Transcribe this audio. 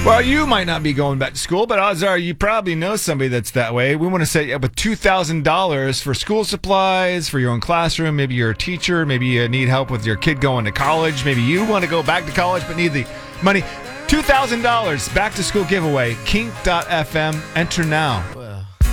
Well, you might not be going back to school, but odds are you probably know somebody that's that way. We want to set you up with $2,000 for school supplies, for your own classroom. Maybe you're a teacher. Maybe you need help with your kid going to college. Maybe you want to go back to college but need the money. $2,000 back to school giveaway. Kink.fm. Enter now.